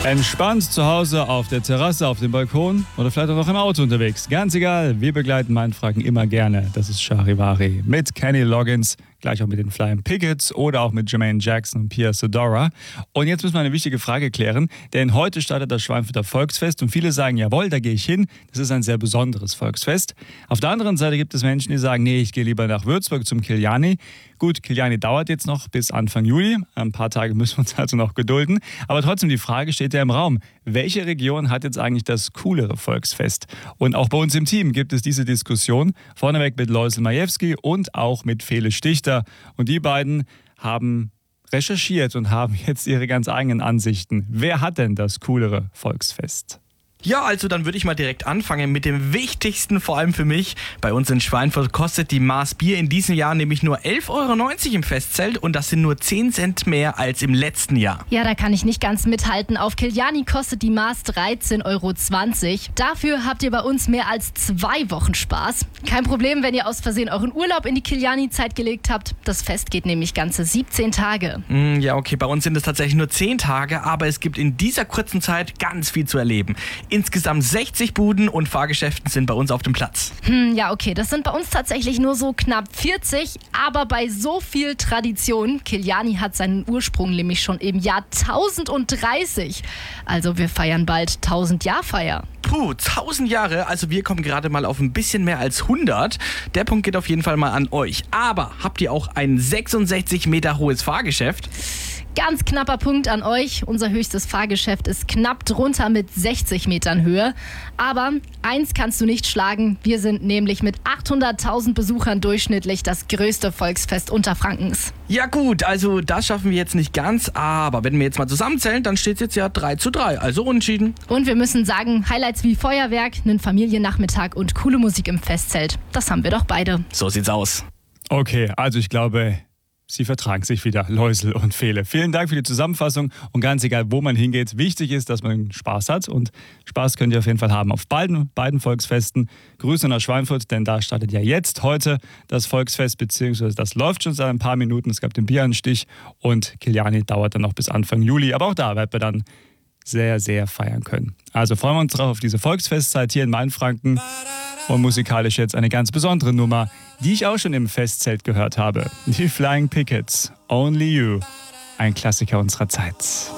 Entspannt zu Hause, auf der Terrasse, auf dem Balkon oder vielleicht auch noch im Auto unterwegs. Ganz egal, wir begleiten Mindfragen immer gerne. Das ist Charivari mit Kenny Loggins, gleich auch mit den Flying Pickets oder auch mit Jermaine Jackson und Pia Sodora. Und jetzt müssen wir eine wichtige Frage klären, denn heute startet das Schweinfurter Volksfest und viele sagen, jawohl, da gehe ich hin. Das ist ein sehr besonderes Volksfest. Auf der anderen Seite gibt es Menschen, die sagen, nee, ich gehe lieber nach Würzburg zum Kiliani. Gut, Kiliani dauert jetzt noch bis Anfang Juli. Ein paar Tage müssen wir uns also noch gedulden. Aber trotzdem, die Frage steht ja im Raum. Welche Region hat jetzt eigentlich das coolere Volksfest? Und auch bei uns im Team gibt es diese Diskussion. Vorneweg mit Loisel Majewski und auch mit Fele Stichter. Und die beiden haben recherchiert und haben jetzt ihre ganz eigenen Ansichten. Wer hat denn das coolere Volksfest? Ja, also dann würde ich mal direkt anfangen mit dem Wichtigsten, vor allem für mich. Bei uns in Schweinfurt kostet die Maß Bier in diesem Jahr nämlich nur 11,90 € im Festzelt und das sind nur 10 Cent mehr als im letzten Jahr. Ja, da kann ich nicht ganz mithalten. Auf Kiliani kostet die Maß 13,20 €. Dafür habt ihr bei uns mehr als 2 Wochen Spaß. Kein Problem, wenn ihr aus Versehen euren Urlaub in die Kiliani-Zeit gelegt habt. Das Fest geht nämlich ganze 17 Tage. Ja, okay, bei uns sind es tatsächlich nur 10 Tage, aber es gibt in dieser kurzen Zeit ganz viel zu erleben. Insgesamt 60 Buden und Fahrgeschäften sind bei uns auf dem Platz. Ja, okay, das sind bei uns tatsächlich nur so knapp 40, aber bei so viel Tradition. Kiliani hat seinen Ursprung nämlich schon im Jahr 1030. Also wir feiern bald 1000-Jahr-Feier. 1000 Jahre, also wir kommen gerade mal auf ein bisschen mehr als 100. Der Punkt geht auf jeden Fall mal an euch. Aber habt ihr auch ein 66 Meter hohes Fahrgeschäft? Ganz knapper Punkt an euch. Unser höchstes Fahrgeschäft ist knapp drunter mit 60 Metern Höhe. Aber eins kannst du nicht schlagen. Wir sind nämlich mit 800.000 Besuchern durchschnittlich das größte Volksfest Unterfrankens. Ja gut, also das schaffen wir jetzt nicht ganz. Aber wenn wir jetzt mal zusammenzählen, dann steht es jetzt ja 3:3. Also unentschieden. Und wir müssen sagen, Highlights wie Feuerwerk, einen Familiennachmittag und coole Musik im Festzelt. Das haben wir doch beide. So sieht's aus. Okay, also ich glaube, sie vertragen sich wieder, Loisel und Fele. Vielen Dank für die Zusammenfassung und ganz egal, wo man hingeht, wichtig ist, dass man Spaß hat und Spaß könnt ihr auf jeden Fall haben auf beiden Volksfesten. Grüße nach Schweinfurt, denn da startet ja jetzt heute das Volksfest, beziehungsweise das läuft schon seit ein paar Minuten. Es gab den Bieranstich und Kiliani dauert dann noch bis Anfang Juli, aber auch da werden wir dann sehr, sehr feiern können. Also freuen wir uns drauf auf diese Volksfestzeit hier in Mainfranken. Und musikalisch jetzt eine ganz besondere Nummer, die ich auch schon im Festzelt gehört habe. Die Flying Pickets, Only You. Ein Klassiker unserer Zeit.